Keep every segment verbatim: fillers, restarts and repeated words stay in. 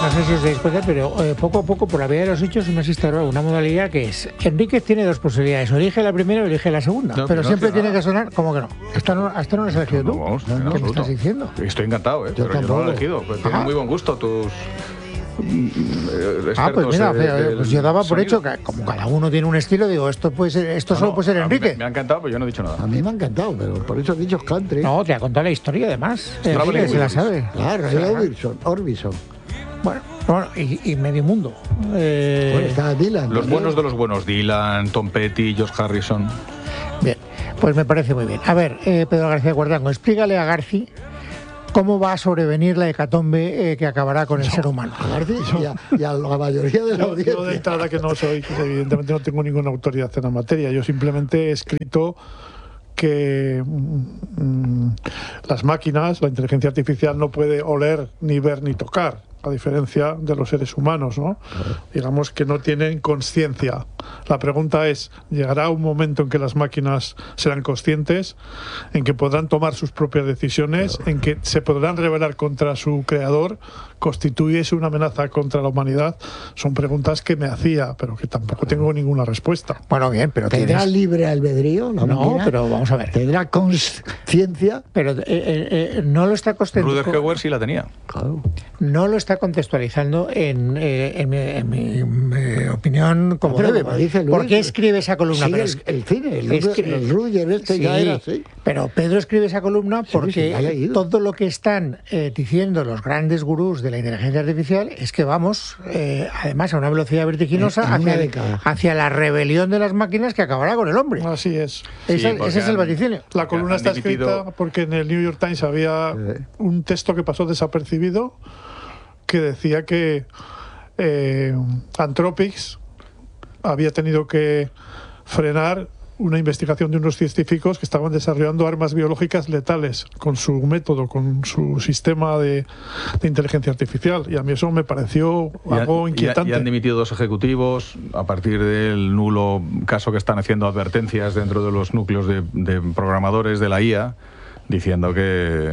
no sé si os dais cuenta, pero eh, poco a poco, por la vía de los hechos, hemos instaurado una modalidad que es: Enríquez tiene dos posibilidades, o elige la primera o elige la segunda, no, pero no, siempre no, tiene que sonar como que no. Esta no, hasta no lo has elegido no, tú. Vamos, ¿Qué no, me estás diciendo? Estoy encantado, ¿eh? Yo pero yo no lo he elegido. Pues tienen muy buen gusto tus... Ah, pues mira, de, de, pues yo daba por sonido. hecho que como cada uno tiene un estilo, digo, esto puede ser, esto no, solo puede ser Enrique. Me, me ha encantado, pero yo no he dicho nada. A mí me ha encantado, pero por eso he dicho country. No, te ha contado la historia además. Enrique se la sabe. Claro, era Orbison, Orbison. Bueno, bueno y, y medio mundo. Eh, bueno, está Dylan. Los también. buenos de los buenos, Dylan, Tom Petty, George Harrison. Bien, pues me parece muy bien. A ver, eh, Pedro García Cuartango, explícale a Garci cómo va a sobrevenir la hecatombe eh, que acabará con el no, ser humano. A Garci y a, y a la mayoría de la yo, audiencia. Yo de entrada que no soy, que evidentemente no tengo ninguna autoridad en la materia. Yo simplemente he escrito que mmm, las máquinas, la inteligencia artificial no puede oler, ni ver, ni tocar, a diferencia de los seres humanos, ¿no? Claro. Digamos que no tienen conciencia. La pregunta es, ¿llegará un momento en que las máquinas serán conscientes, en que podrán tomar sus propias decisiones, claro, en que se podrán rebelar contra su creador, constituyese una amenaza contra la humanidad? Son preguntas que me hacía, pero que tampoco tengo ninguna respuesta. Bueno, bien, pero ¿tendrá tienes... libre albedrío? La no, máquina? Pero vamos a ver. ¿Tendrá conciencia? Pero eh, eh, no lo está contextualizando. Rutger Hauer sí la tenía. Claro. No lo está contextualizando en, eh, en, mi, en mi, mi opinión como pero debe. Como dice Luis, ¿por qué escribe esa columna? Sí, pero el, el cine, el, escribe, el Rutger este sí, ya era así. Pero Pedro escribe esa columna porque sí, sí, todo lo que están eh, diciendo los grandes gurús de la inteligencia artificial es que vamos, eh, además, a una velocidad vertiginosa en, en hacia, hacia la rebelión de las máquinas que acabará con el hombre. Así es. Esa, sí, ese es el vaticinio. La columna está dimitido... escrita porque en el New York Times había eh. un texto que pasó desapercibido que decía que eh, Anthropics había tenido que frenar una investigación de unos científicos que estaban desarrollando armas biológicas letales con su método, con su sistema de, de inteligencia artificial. Y a mí eso me pareció algo y inquietante. Y han dimitido dos ejecutivos a partir del nulo caso que están haciendo advertencias dentro de los núcleos de, de programadores de la I A, diciendo que,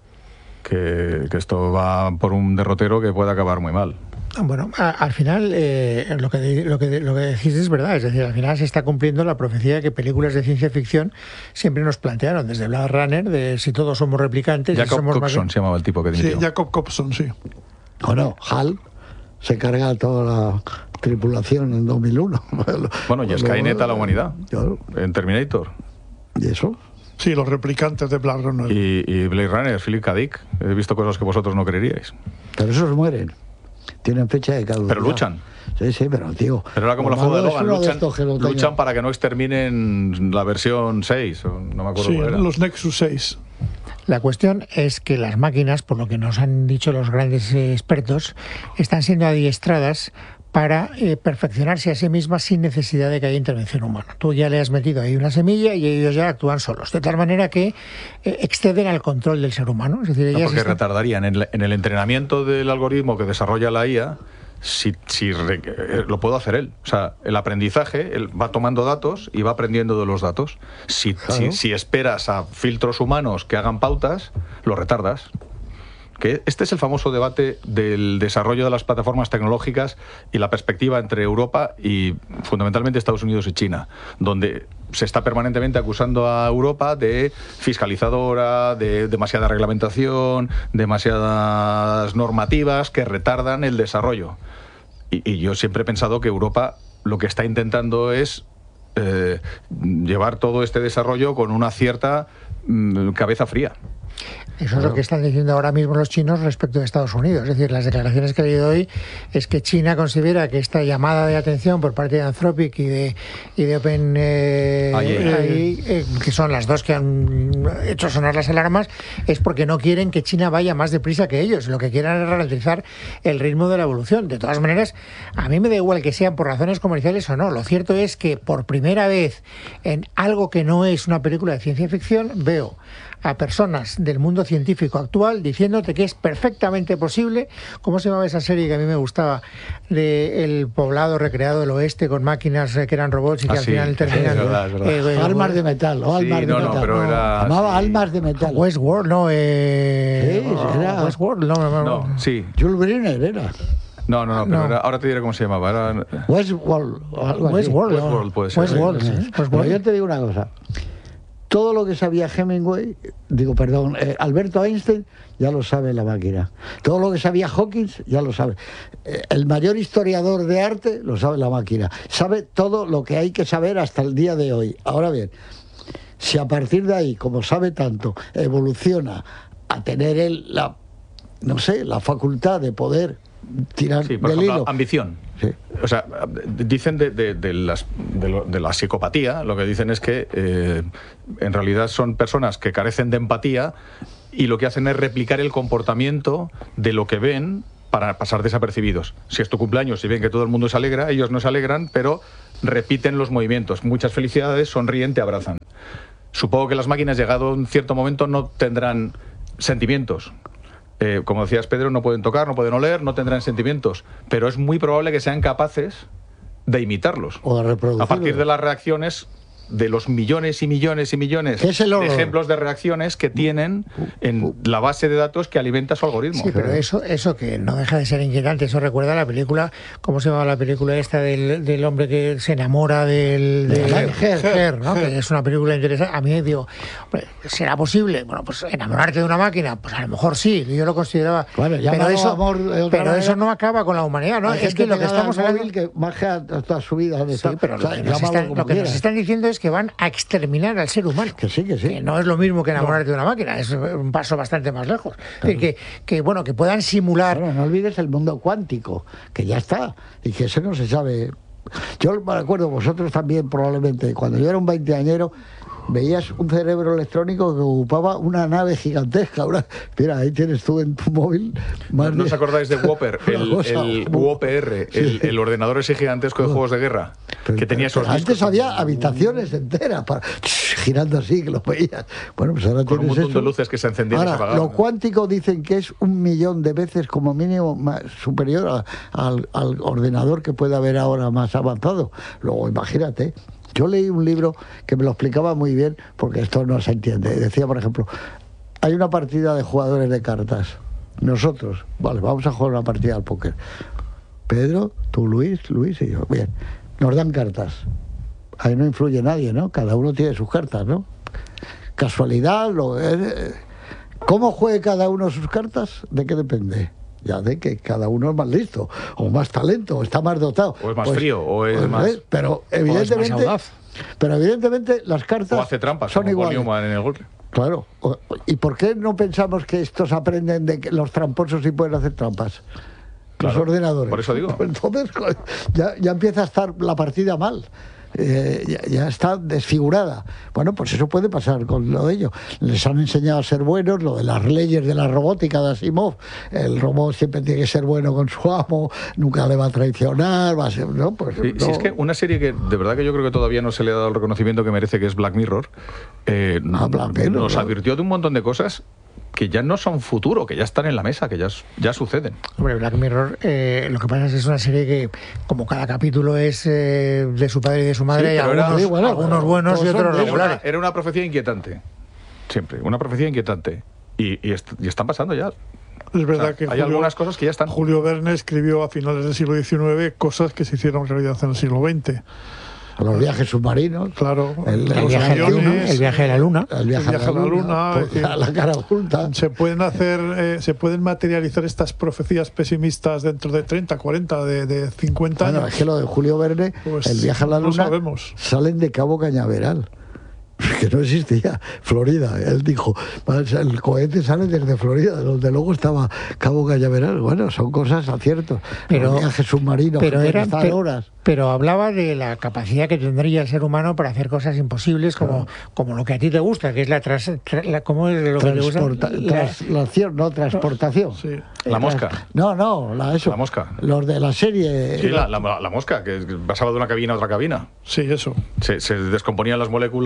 que, que esto va por un derrotero que puede acabar muy mal. Bueno, a, al final eh, lo, que, lo, que, lo que decís es verdad, es decir, al final se está cumpliendo la profecía que películas de ciencia ficción siempre nos plantearon, desde Blade Runner, de si todos somos replicantes... Jacob si somos Coxon más... se llamaba el tipo que dimitió. Sí, Jacob Coxon, sí. Bueno, Hal se carga toda la tripulación en dos mil uno. Bueno, y Skynet a la humanidad, claro, en Terminator. ¿Y eso? Sí, los replicantes de Blade Runner. Y, y Blade Runner, Philip K. Dick. He visto cosas que vosotros no creeríais. Pero esos mueren. Tienen fecha de caducidad. Pero luchan. Sí, sí, pero tío... Pero era como la foto de Logan, luchan, luchan para que no exterminen la versión seis, o no me acuerdo sí, cuál era. Los Nexus seis. La cuestión es que las máquinas, por lo que nos han dicho los grandes eh, expertos, están siendo adiestradas para eh, perfeccionarse a sí mismas sin necesidad de que haya intervención humana. Tú ya le has metido ahí una semilla y ellos ya actúan solos, de tal manera que eh, exceden al control del ser humano. Es decir, ellas no, porque están... retardarían en el, en el entrenamiento del algoritmo que desarrolla la I A. Si, si re, lo puedo hacer él. O sea, el aprendizaje, él va tomando datos y va aprendiendo de los datos. Si, claro. si, si esperas a filtros humanos que hagan pautas, lo retardas. Que este es el famoso debate del desarrollo de las plataformas tecnológicas y la perspectiva entre Europa y fundamentalmente Estados Unidos y China, donde se está permanentemente acusando a Europa de fiscalizadora, de demasiada reglamentación, demasiadas normativas que retardan el desarrollo. Y, y yo siempre he pensado que Europa lo que está intentando es eh, llevar todo este desarrollo con una cierta mm, cabeza fría. Eso claro. Es lo que están diciendo ahora mismo los chinos respecto de Estados Unidos. Es decir, las declaraciones que he leído hoy es que China considera que esta llamada de atención por parte de Anthropic y de, y de Open eh, ahí, eh, que son las dos que han hecho sonar las alarmas, es porque no quieren que China vaya más deprisa que ellos. Lo que quieren es ralentizar el ritmo de la evolución. De todas maneras, a mí me da igual que sean por razones comerciales o no. Lo cierto es que por primera vez en algo que no es una película de ciencia ficción veo a personas del mundo científico actual diciéndote que es perfectamente posible. ¿Cómo se llamaba esa serie que a mí me gustaba? De el poblado recreado del oeste con máquinas que eran robots y que ah, al sí. final terminan... Es verdad, es verdad. Eh, eh, Almas de metal, o almas sí, de no, metal. no, pero era... Llamaba sí. Almas de metal. Westworld, no, eh... Sí, era... Westworld, no, no, no. No, sí. Jules Briner era. No, no, no, pero No. Era, ahora te diré cómo se llamaba. Era... Westworld. o algo así. Westworld, no. Westworld puede ser. Westworld, Sí. sí. Pero Westworld. yo te digo una cosa. Todo lo que sabía Hemingway, digo, perdón, eh, Alberto Einstein, ya lo sabe la máquina. Todo lo que sabía Hawkins, ya lo sabe. Eh, el mayor historiador de arte, lo sabe la máquina. Sabe todo lo que hay que saber hasta el día de hoy. Ahora bien, si a partir de ahí, como sabe tanto, evoluciona a tener él la, no sé, la facultad de poder tirar Sí, por del ejemplo, hilo. ambición. Sí. O sea, dicen de, de, de, las, de, lo, de la psicopatía, lo que dicen es que eh, en realidad son personas que carecen de empatía y lo que hacen es replicar el comportamiento de lo que ven para pasar desapercibidos. Si es tu cumpleaños y ven que todo el mundo se alegra, ellos no se alegran, pero repiten los movimientos. Muchas felicidades, sonríen, te abrazan. Supongo que las máquinas, llegado a un cierto momento, no tendrán sentimientos. Eh, como decías, Pedro, no pueden tocar, no pueden oler, no tendrán sentimientos, pero es muy probable que sean capaces de imitarlos. O de reproducirlos. A partir de las reacciones de los millones y millones y millones ¿Qué es el de olor? ejemplos de reacciones que tienen en la base de datos que alimenta su algoritmo. Sí, pero eso, eso que no deja de ser inquietante. Eso recuerda a la película, ¿cómo se llama la película esta del, del hombre que se enamora del, del Her, Her. Her, ¿no? Que es una película interesante. A mí digo, hombre, ¿será posible? Bueno, pues enamorarte de una máquina, pues a lo mejor sí. Yo lo consideraba. Bueno, ya pero no, eso, amor de otra pero manera. eso no acaba con la humanidad, ¿no? Hay Es gente que lo que pegada estamos al hablando. móvil que baja toda su vida. Sí, está, pero o sea, lo que, nos llámalo están, como lo que nos quieras. están diciendo es que van a exterminar al ser humano. Que sí, que sí. Que no es lo mismo que enamorarte de una máquina, es un paso bastante más lejos. Es decir, que, que, bueno, que puedan simular. Bueno, no olvides el mundo cuántico, que ya está, y que eso no se sabe. Yo me acuerdo, vosotros también probablemente, cuando yo era un veinteañero, veías un cerebro electrónico que ocupaba una nave gigantesca. Una, mira, ahí tienes tú en tu móvil. Más ¿No os de- acordáis de Whopper? una El, cosa, el muy- U O P R, el, el ordenador ese gigantesco de juegos de guerra, Pero- que tenía esos pero antes discos había habitaciones enteras para, girando así, que lo veías. Bueno, pues ahora con un tienes montón eso. de luces que se encendían y se Ahora, apagaban. lo cuántico dicen que es un millón de veces como mínimo más superior a- al, al ordenador que puede haber ahora más avanzado. Luego, imagínate. Yo leí un libro que me lo explicaba muy bien, porque esto no se entiende. Decía, por ejemplo, hay una partida de jugadores de cartas. Nosotros, vale, vamos a jugar una partida al póker. Pedro, tú, Luis, Luis y yo. Bien, nos dan cartas. Ahí no influye nadie, ¿no? Cada uno tiene sus cartas, ¿no? Casualidad, lo, eh, ¿cómo juegue cada uno sus cartas? ¿De qué depende? Ya de que cada uno es más listo, o más talento, o está más dotado. O es más frío, o es más- ¿ves? Pero evidentemente, audaz. pero evidentemente las cartas O hace trampas, son como Paul iguales. Newman en el golpe. Claro. O- ¿Y por qué no pensamos que estos aprenden de que los tramposos sí pueden hacer trampas? Claro, Los ordenadores. por eso digo. Entonces, joder, ya, ya empieza a estar la partida mal. Eh, ya, ya está desfigurada. Bueno, pues eso puede pasar con lo de ellos. Les han enseñado a ser buenos, lo de las leyes de la robótica de Asimov. El robot siempre tiene que ser bueno con su amo, nunca le va a traicionar, va a ser, ¿no? Pues, Sí, no. sí, es que una serie que de verdad que yo creo que todavía no se le ha dado el reconocimiento que merece, que es Black Mirror, eh, Ah, Black Mirror, nos claro. advirtió de un montón de cosas que ya no son futuro, que ya están en la mesa, que ya, ya suceden. Hombre, Black Mirror, eh, lo que pasa es que es una serie que, como cada capítulo es eh, de su padre y de su madre, Sí, hay pero era- algunos, Sí, bueno, algunos pero buenos todos y son otros de- Era una, regulares. era una profecía inquietante, siempre, una profecía inquietante. Y, y, est- y están pasando ya. Es verdad O sea, que hay Julio, algunas cosas que ya están. Julio Verne escribió a finales del siglo diecinueve cosas que se hicieron realidad en el siglo veinte. Los viajes submarinos. Claro, El- El los viaje, a la luna, aviones, el viaje a la luna. El viaje, El viaje a la luna, es pues, decir, la, la cara oculta. se pueden hacer, eh, se pueden materializar estas profecías pesimistas dentro de treinta, cuarenta, de, de cincuenta Bueno, años. es que lo de Julio Verne, Pues, el viaje a la no luna, sabemos. salen de Cabo Cañaveral. Que no existía Florida. Él dijo, el cohete sale desde Florida, donde luego estaba Cabo Cañaveral. Bueno, son cosas aciertos. Pero- Los viajes submarinos, Pero, que pueden era, estar pero, horas. pero hablaba de la capacidad que tendría el ser humano para hacer cosas imposibles como, como lo que a ti te gusta, que es la, tras, tra- la ¿cómo es lo que te gusta? Transporta- La- traslación, no transportación. Sí. La Eh, mosca. tras- No, no, la, eso. La mosca. Los de la serie. Sí, la, la- la mosca, que pasaba de una cabina a otra cabina. Sí, eso. Se, se descomponían las moléculas y se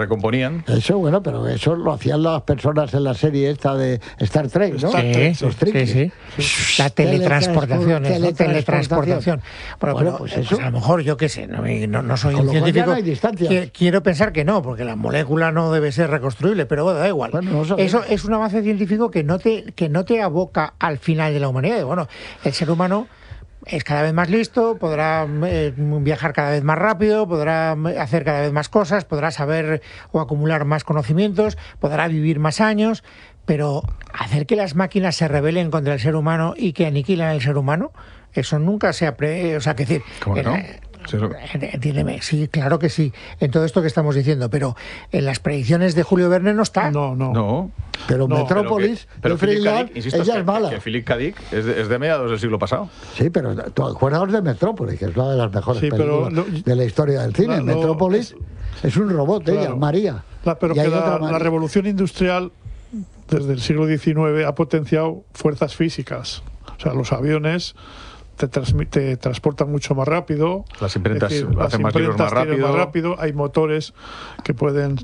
recomponían. Eso, bueno, pero eso lo hacían las personas en la serie esta de Star Trek, ¿no? Star Trek, Sí, Los sí, triquis. sí. La teletransportación, es, ¿no? Teletransportación. Teletransportación. Bueno, Bueno, pero, pues pues eso. a lo mejor yo qué sé, no, no, no soy Con un lo cual ya científico. no hay distancias. Qui- Quiero pensar que no, porque la molécula no debe ser reconstruible, pero bueno, da igual. Bueno, no sabemos. Eso es un avance científico que no te que no te aboca al final de la humanidad. Bueno, el ser humano es cada vez más listo, podrá eh, viajar cada vez más rápido, podrá hacer cada vez más cosas, podrá saber o acumular más conocimientos, podrá vivir más años, pero hacer que las máquinas se rebelen contra el ser humano y que aniquilan al ser humano, eso nunca se ha... Pre... O sea, que decir... ¿Cómo que no? eh, Sí, eso- Entiéndeme, sí, claro que sí, en todo esto que estamos diciendo, pero en las predicciones de Julio Verne no está. No, no. No. Pero No, Metrópolis, Pero de que, pero Philip K. Freeland, Dick, insisto, ella que, es mala. que Philip K. Dick es de, es de mediados del siglo pasado. Sí, pero tú acuerdas de Metrópolis, que es una de las mejores Sí, pero películas lo- de la historia del cine. la- lo- Metrópolis es un robot, ella, Claro. María. La- pero Y hay que otra la, María. la revolución industrial desde el siglo diecinueve ha potenciado fuerzas físicas. O sea, los aviones te, transmi- te transportan mucho más rápido. Las imprentas Es hacen más libros más tienen rápido. rápido. Hay motores que pueden